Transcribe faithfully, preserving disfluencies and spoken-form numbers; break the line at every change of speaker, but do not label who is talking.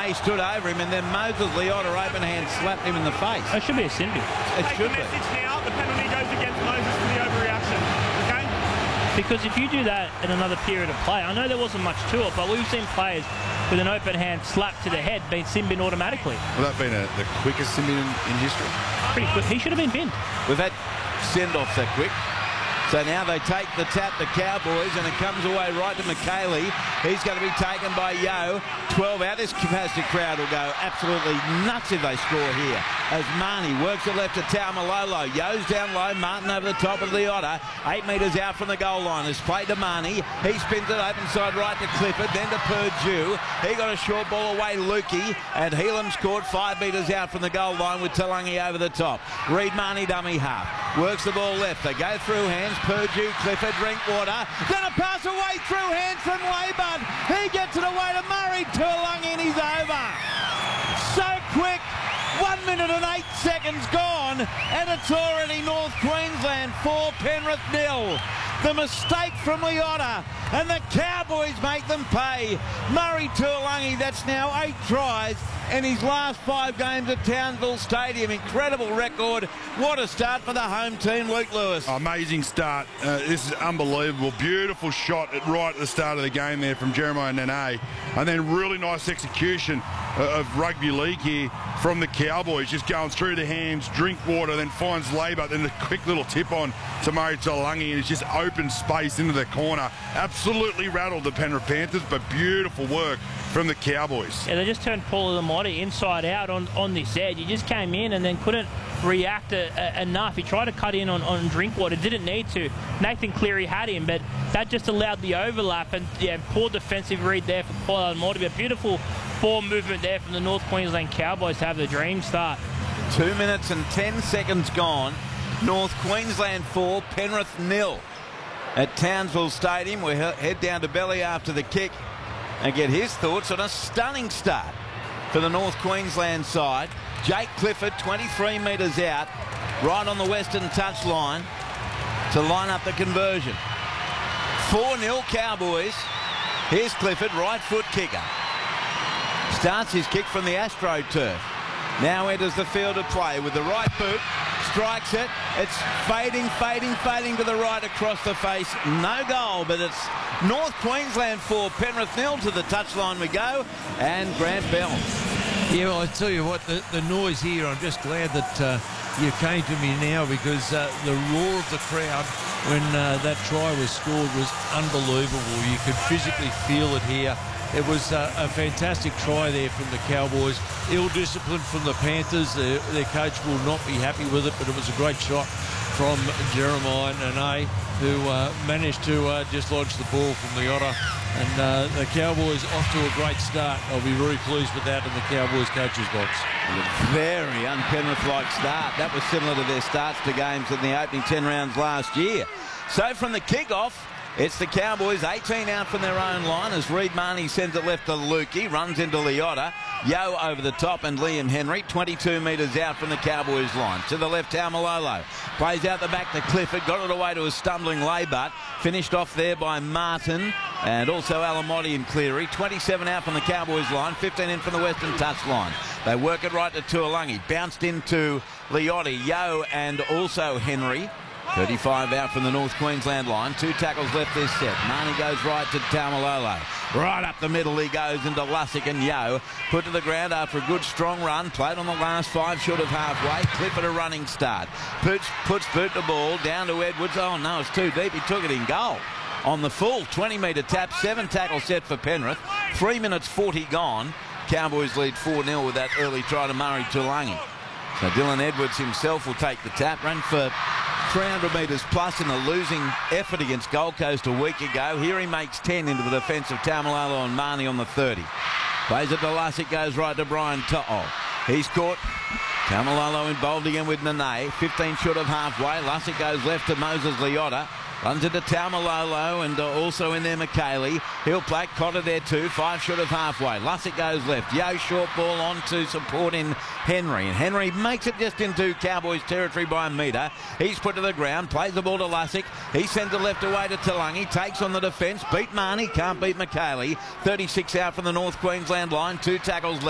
Nene stood over him, and then Moses Leota open hand slapped him in the face.
That should be a sin bin.
It
Take
should
the
be.
message now. The penalty goes against Moses for the overreaction. Okay?
Because if you do that in another period of play, I know there wasn't much to it, but we've seen players with an open hand slap to the head being sin bin automatically.
Well, that been a, the quickest sin bin in, in history.
Pretty quick. He should have been binned.
We've had send-offs that quick. So now they take the tap, the Cowboys, and it comes away right to McKaylee. He's going to be taken by Yo. twelve out. This capacity crowd will go absolutely nuts if they score here. As Marnie works it left to Taumalolo. Yo's down low. Martin over the top of Leota. Eight metres out from the goal line. It's played to Marnie. He spins it open side right to Clifford. Then to Purdue. He got a short ball away, Lukey. And Helam scored five metres out from the goal line with Talangi over the top. Reed Marnie dummy half. Works the ball left. They go through hands. Purdue, Clifford, Drinkwater. Then a pass away through hands from Laybud. He gets it away to Murray. Tuolangi and he's over. So quick. One minute and eight seconds gone, and it's already North Queensland four, Penrith nil. The mistake from Leota, and the Cowboys make them pay. Murray Tuolangi, that's now eight tries in his last five games at Townsville Stadium. Incredible record. What a start for the home team, Luke Lewis.
Amazing start. Uh, this is unbelievable. Beautiful shot at right at the start of the game there from Jeremiah Nene. And then really nice execution uh, of rugby league here from the Cowboys. Just going through the hands, Drinkwater, then finds Labour, then the quick little tip on to Murray Tuolangi, and it's just open space into the corner. Absolutely rattled the Penrith Panthers, but beautiful work from the Cowboys.
Yeah, they just turned Paul Lamotti inside out on, on this edge. He just came in and then couldn't react a, a, enough. He tried to cut in on, on Drinkwater, didn't need to. Nathan Cleary had him, but that just allowed the overlap, and yeah, poor defensive read there for Paul Lamotti. A beautiful ball movement there from the North Queensland Cowboys to have the dream start.
Two minutes and ten seconds gone. North Queensland four, Penrith nil at Townsville Stadium. We head down to Belly after the kick and get his thoughts on a stunning start for the North Queensland side. Jake Clifford, twenty-three metres out, right on the western touchline to line up the conversion. four nil Cowboys. Here's Clifford, right foot kicker. Starts his kick from the AstroTurf. Now enters the field of play with the right boot. Strikes it. It's fading, fading, fading to the right across the face. No goal, but it's North Queensland four, Penrith nil. To the touchline we go. And Grant Bell.
Yeah, well, I tell you what, the, the noise here, I'm just glad that uh, you came to me now, because uh, the roar of the crowd when uh, that try was scored was unbelievable. You could physically feel it here. It was uh, a fantastic try there from the Cowboys. Ill-disciplined from the Panthers. Their, their coach will not be happy with it, but it was a great shot from Jeremiah Nene, who uh, managed to uh, just lodge the ball from Leota. And uh, the Cowboys off to a great start. I'll be very pleased with that in the Cowboys coach's box.
Very un-Penrith-like start. That was similar to their starts to games in the opening ten rounds last year. So from the kick-off, it's the Cowboys, eighteen out from their own line as Reed Marnie sends it left to Lukey, runs into Leota. Yo over the top and Liam Henry, twenty-two metres out from the Cowboys line. To the left, Taumalolo. Plays out the back to Clifford, got it away to a stumbling Laybut. Finished off there by Martin and also Alamotti and Cleary. twenty-seven out from the Cowboys line, fifteen in from the western touch line. They work it right to Tuolangi. Bounced into Leota, Yo and also Henry. thirty-five out from the North Queensland line. Two tackles left this set. Marnie goes right to Taumalolo. Right up the middle he goes into Lussick and Yo. Put to the ground after a good strong run. Played on the last five short of halfway. Clifford a running start. Puts, puts boot the ball down to Edwards. Oh no, it's too deep. He took it in goal. On the full twenty metre tap. Seven tackle set for Penrith. Three minutes forty gone. Cowboys lead four nil with that early try to Murray Tuolangi. So Dylan Edwards himself will take the tap. Ran for three hundred metres plus in a losing effort against Gold Coast a week ago. Here he makes ten into the defence of Taumalolo and Marnie on the thirty. Plays it to Lussick, goes right to Brian To'o. He's caught. Taumalolo involved again with Nene. fifteen short of halfway. Lussick goes left to Moses Leota. Runs into Taumalolo and uh, also in there McKaylee. He'll play Cotter there too. Five short of halfway. Lussick goes left. Yo short ball on to support in Henry. And Henry makes it just into Cowboys territory by a metre. He's put to the ground. Plays the ball to Lussick. He sends it left away to Talangi. Takes on the defence. Beat Marnie. Can't beat McKaylee. thirty-six out from the North Queensland line. Two tackles left.